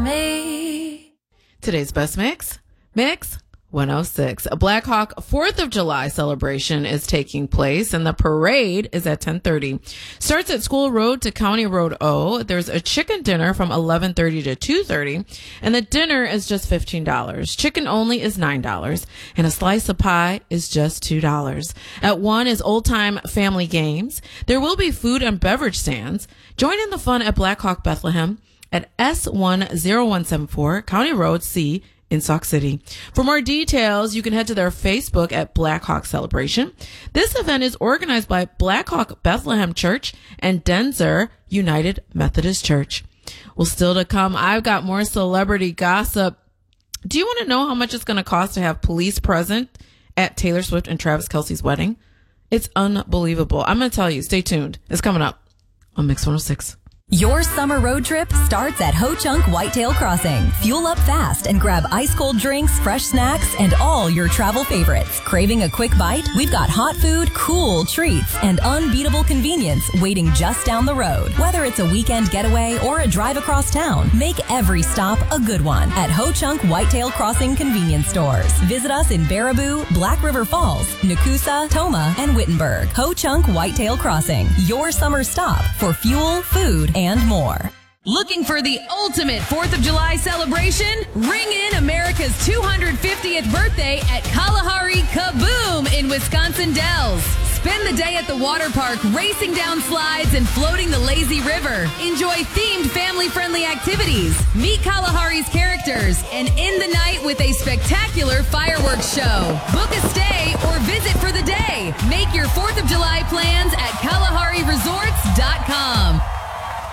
me. Today's best mix 106. A Black Hawk 4th of July celebration is taking place, and the parade is at 10:30. Starts at School Road to County Road O. There's a chicken dinner from 11:30 to 2:30, and the dinner is just $15. Chicken only is $9, and a slice of pie is just $2. At 1 is Old Time Family Games. There will be food and beverage stands. Join in the fun at Black Hawk Bethlehem at S10174 County Road C in Sauk City. For more details, you can head to their Facebook at Black Hawk Celebration. This event is organized by Black Hawk Bethlehem Church and Denzer United Methodist Church. Well, still to come, I've got more celebrity gossip. Do you want to know how much it's going to cost to have police present at Taylor Swift and Travis Kelce's wedding? It's unbelievable. I'm going to tell you. Stay tuned. It's coming up on Mix 106. Your summer road trip starts at Ho Chunk Whitetail Crossing. Fuel up fast and grab ice-cold drinks, fresh snacks, and all your travel favorites. Craving a quick bite? We've got hot food, cool treats, and unbeatable convenience waiting just down the road. Whether it's a weekend getaway or a drive across town, make every stop a good one at Ho Chunk Whitetail Crossing convenience stores. Visit us in Baraboo, Black River Falls, Nakusa, Toma, and Wittenberg. Ho Chunk Whitetail Crossing, your summer stop for fuel, food, and more. Looking for the ultimate 4th of July celebration? Ring in America's 250th birthday at Kalahari Kaboom in Wisconsin Dells. Spend the day at the water park racing down slides and floating the lazy river. Enjoy themed family-friendly activities. Meet Kalahari's characters and end the night with a spectacular fireworks show. Book a stay or visit for the day. Make your 4th of July plans at KalahariResorts.com.